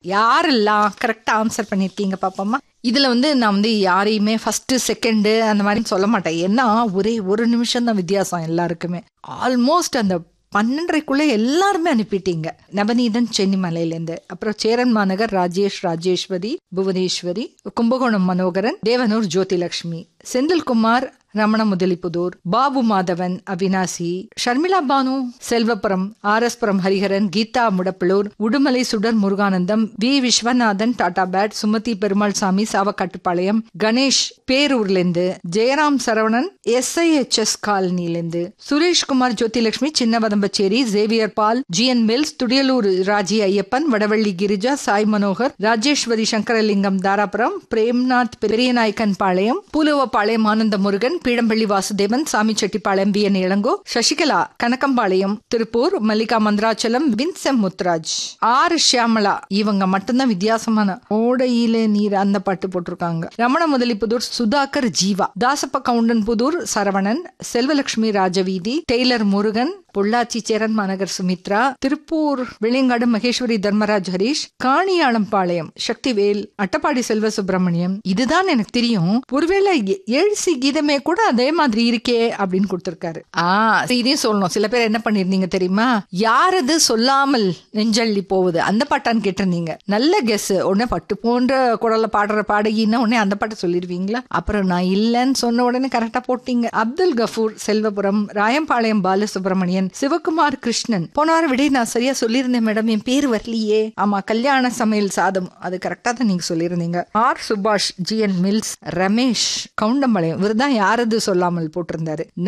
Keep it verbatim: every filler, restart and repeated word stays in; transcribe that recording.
யாரெல்லாம் கரெக்டா ஆன்சர் பண்ணிருக்கீங்க பாப்போமா? இதுல வந்து நான் வந்து யாரையுமே ஃபர்ஸ்ட் செகண்ட் அந்த மாதிரி சொல்ல மாட்டேன். ஏன்னா ஒரே ஒரு நிமிஷம் தான் வித்தியாசம் எல்லாருக்குமே. ஆல்மோஸ்ட் அந்த பன்னெண்டரைக்குள்ள எல்லாருமே அனுப்பிட்டீங்க. நவநீதன் சென்னிமலையிலேருந்து, அப்புறம் சேரன் மாநகர் ராஜேஷ் ராஜேஸ்வரி புவனேஸ்வரி, கும்பகோணம் மனோகரன், தேவனூர் ஜோதிலட்சுமி, செந்தில்குமார் ரமண முதலிப்புதூர், பாபு மாதவன் அவினாசி, ஷர்மிளா பானு செல்வபுரம், ஆர் எஸ் புரம் ஹரிஹரன், கீதா முடப்பலூர், உடுமலை சுடர் முருகானந்தம், வி விஸ்வநாதன் டாடா பேட், சுமதி பெருமாள் சாமி சாவக்காட்டுப்பாளையம், கணேஷ் பேரூர்லேருந்து, ஜெயராம் சரவணன் எஸ் ஐ H S காலனிலேருந்து, Sureshkumar Jyothilakshmi சின்னவதம்பச்சேரி, Xavier பால், G N mills, Thudiyalur Raji Ayyappan, Vadavalli Girija, Sai Manohar, Rajeswari Sankaralingam Dharapuram, Premnath Periyanaicken பாளையம், பூலுவப்பாளையம் ஆனந்த முருகன், பீடம்பள்ளி வாசுதேவன், சாமி செட்டிப்பாளையம், பி என் இளங்கோ, சசிகலா கனகம்பாளையம் திருப்பூர், மல்லிகா மந்திராச்சலம், வின்செம் முத்துராஜ், ஆர் ஷியாமலா. இவங்க மட்டும்தான் வித்தியாசமான ஓடையிலே நீர் அந்த பாட்டு போட்டிருக்காங்க. ரமண முதலிப்புதூர் சுதாகர் ஜீவா, தாசப்ப கவுண்டன் புதூர் சரவணன், செல்வலட்சுமி ராஜவீதி, டெய்லர் முருகன், பொள்ளாச்சி சேரன் மாநகர் சுமித்ரா, திருப்பூர் வெளியங்காடு மகேஸ்வரி தர்மராஜ் ஹரீஷ், காணியாளம்பாளையம் சக்திவேல், அட்டப்பாடி செல்வ சுப்பிரமணியம். இதுதான் எனக்கு தெரியும். ஒருவேளை எழுசி கீதமே கூட அதே மாதிரி இருக்கே அப்படின்னு கொடுத்திருக்காரு. ஆஹ் இதையும் சொல்லணும். சில பேர் என்ன பண்ணிருந்தீங்க தெரியுமா? யாரது சொல்லாமல் நெஞ்சள்ளி போகுது அந்த பாட்டான்னு கேட்டிருந்தீங்க. நல்ல கெஸ். உடனே பட்டு போன்ற குரல்ல பாடுற பாடகின்னா உடனே அந்த பாட்டை சொல்லிடுவீங்களா? அப்புறம் நான் இல்லன்னு சொன்ன உடனே கரெக்டா போட்டீங்க. அப்துல் கஃபூர் செல்வபுரம், ராயம்பாளையம் பாலசுப்ரமணியன், சிவகுமார் கிருஷ்ணன். போன வாரம் விட நான் சரியா சொல்லியிருந்தேன் மேடம், என் பேர் வரலையே. ஆமா, கல்யாண சமையல் சாதம், அது கரெக்டா தான் நீங்க சொல்லியிருந்தீங்க. ஆர் சுபாஷ், G N mills, Ramesh Goundampalayam, இவர் தான் யாரது சொல்லாமல் போட்டிருந்தாரு.